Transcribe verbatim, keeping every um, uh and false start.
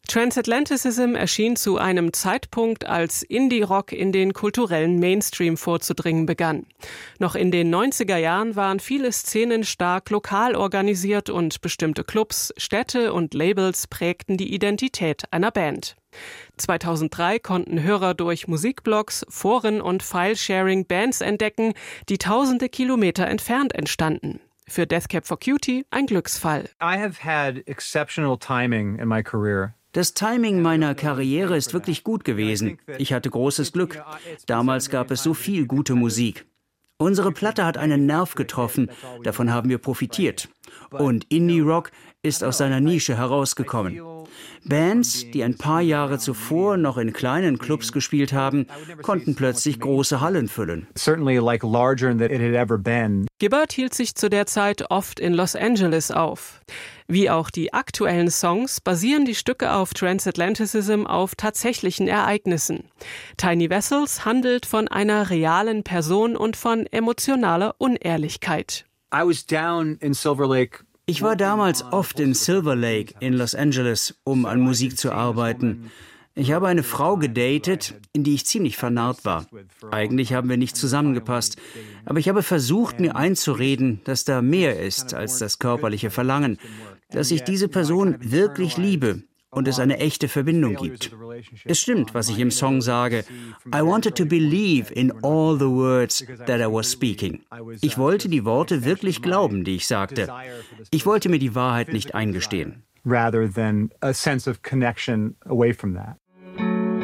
Transatlanticism erschien zu einem Zeitpunkt, als Indie-Rock in den kulturellen Mainstream vorzudringen begann. Noch in den neunziger Jahren waren viele Szenen stark lokal organisiert und bestimmte Clubs, Städte und Labels prägten die Identität einer Band. zweitausenddrei konnten Hörer durch Musikblogs, Foren und File-Sharing Bands entdecken, die tausende Kilometer entfernt entstanden. Für Death Cab for Cutie ein Glücksfall. I have had exceptional timing in my career. Das Timing meiner Karriere ist wirklich gut gewesen. Ich hatte großes Glück. Damals gab es so viel gute Musik. Unsere Platte hat einen Nerv getroffen, davon haben wir profitiert. Und Indie-Rock ist aus seiner Nische herausgekommen. Bands, die ein paar Jahre zuvor noch in kleinen Clubs gespielt haben, konnten plötzlich große Hallen füllen. Gibbard hielt sich zu der Zeit oft in Los Angeles auf. Wie auch die aktuellen Songs basieren die Stücke auf Transatlanticism auf tatsächlichen Ereignissen. Tiny Vessels handelt von einer realen Person und von emotionaler Unehrlichkeit. I was down in Silver Lake. Ich war damals oft in Silver Lake in Los Angeles, um an Musik zu arbeiten. Ich habe eine Frau gedatet, in die ich ziemlich vernarrt war. Eigentlich haben wir nicht zusammengepasst, aber ich habe versucht, mir einzureden, dass da mehr ist als das körperliche Verlangen, dass ich diese Person wirklich liebe und es eine echte Verbindung gibt. Es stimmt, was ich im Song sage. I wanted to believe in all the words that I was speaking. Ich wollte die Worte wirklich glauben, die ich sagte. Ich wollte mir die Wahrheit nicht eingestehen. Rather than a sense of connection away from that.